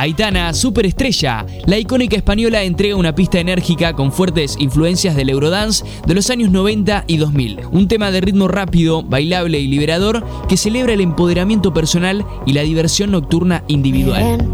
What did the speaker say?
Aitana, superestrella. La icónica española entrega una pista enérgica con fuertes influencias del Eurodance de los años 90 y 2000. Un tema de ritmo rápido, bailable y liberador que celebra el empoderamiento personal y la diversión nocturna individual.